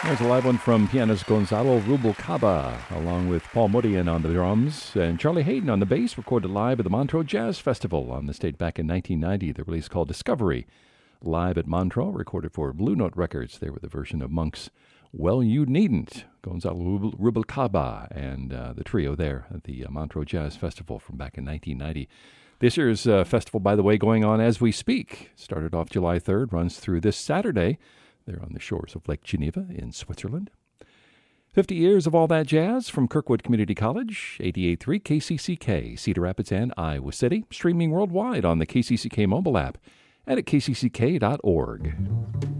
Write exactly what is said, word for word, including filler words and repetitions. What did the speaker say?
There's a live one from pianist Gonzalo Rubalcaba, along with Paul Mudian on the drums and Charlie Hayden on the bass, recorded live at the Montreux Jazz Festival on the stage back in nineteen ninety. The release called Discovery, live at Montreux, recorded for Blue Note Records. They were the version of Monk's Well You Needn't, Gonzalo Rubalcaba and uh, the trio there at the uh, Montreux Jazz Festival from back in nineteen ninety. This year's uh, festival, by the way, going on as we speak. Started off July third, runs through this Saturday. They're on the shores of Lake Geneva in Switzerland. fifty years of all that jazz from Kirkwood Community College, eighty-eight point three K C C K, Cedar Rapids and Iowa City, streaming worldwide on the K C C K mobile app and at k c c k dot org.